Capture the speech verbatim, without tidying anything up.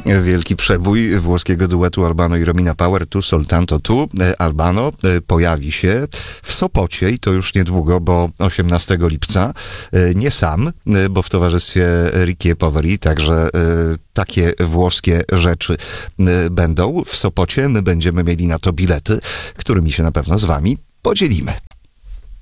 Wielki przebój włoskiego duetu Albano i Romina Power, Tu Soltanto Tu. Albano pojawi się w Sopocie i to już niedługo, bo osiemnastego lipca. Nie sam, bo w towarzystwie Ricky Poveri, także takie włoskie rzeczy będą w Sopocie. My będziemy mieli na to bilety, którymi się na pewno z wami podzielimy.